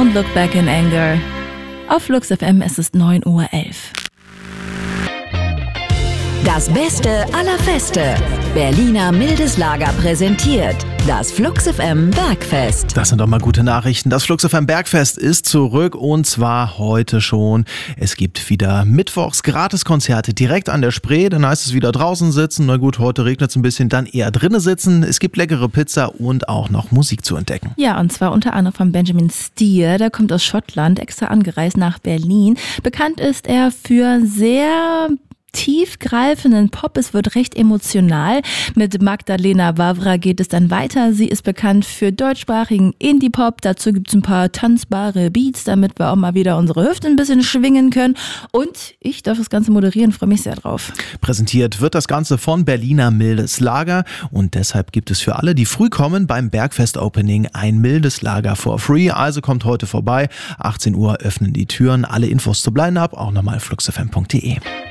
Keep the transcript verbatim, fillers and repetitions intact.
Don't Look Back in Anger. Auf Flux F M ist es neun Uhr elf. Das Beste aller Feste. Berliner Mildes Lager präsentiert das Flux F M Bergfest. Das sind doch mal gute Nachrichten. Das Flux F M Bergfest ist zurück und zwar heute schon. Es gibt wieder mittwochs Gratiskonzerte direkt an der Spree. Dann heißt es wieder draußen sitzen. Na gut, heute regnet es ein bisschen, dann eher drinnen sitzen. Es gibt leckere Pizza und auch noch Musik zu entdecken. Ja, und zwar unter anderem von Benjamin Steer. Der kommt aus Schottland, extra angereist nach Berlin. Bekannt ist er für sehr tiefgreifenden Pop. Es wird recht emotional. Mit Magdalena Wawra geht es dann weiter. Sie ist bekannt für deutschsprachigen Indie-Pop. Dazu gibt es ein paar tanzbare Beats, damit wir auch mal wieder unsere Hüfte ein bisschen schwingen können. Und ich darf das Ganze moderieren, freue mich sehr drauf. Präsentiert wird das Ganze von Berliner Mildes Lager und deshalb gibt es für alle, die früh kommen, beim Bergfest-Opening ein Mildes Lager for free. Also kommt heute vorbei. achtzehn Uhr öffnen die Türen. Alle Infos zu Line-Up auch nochmal flux f m punkt d e.